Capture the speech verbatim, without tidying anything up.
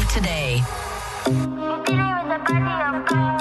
today. You did it with a body of gold.